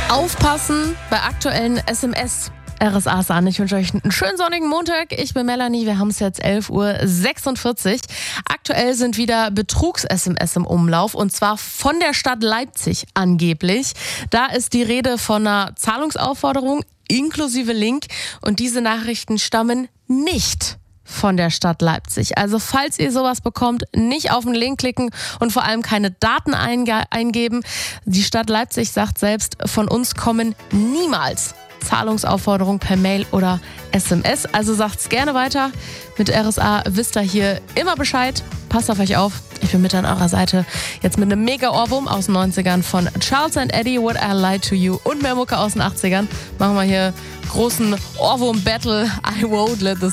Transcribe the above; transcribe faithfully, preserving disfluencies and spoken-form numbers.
Aufpassen bei aktuellen S M S. R S A's an. Ich wünsche euch einen schönen sonnigen Montag. Ich bin Melanie. Wir haben es jetzt elf Uhr sechsundvierzig. Aktuell sind wieder Betrugs-S M S im Umlauf und zwar von der Stadt Leipzig angeblich. Da ist die Rede von einer Zahlungsaufforderung inklusive Link und diese Nachrichten stammen nicht von der Stadt Leipzig. Also falls ihr sowas bekommt, nicht auf den Link klicken und vor allem keine Daten einge- eingeben. Die Stadt Leipzig sagt selbst, von uns kommen niemals Zahlungsaufforderung per Mail oder S M S. Also sagt's gerne weiter. Mit R S A wisst ihr hier immer Bescheid. Passt auf euch auf. Ich bin mit an eurer Seite. Jetzt mit einem Mega-Ohrwurm aus den neunzigern von Charles and Eddie, Would I Lie to You und mehr Mucke aus den achtzigern. Machen wir hier großen Ohrwurm-Battle. I won't let this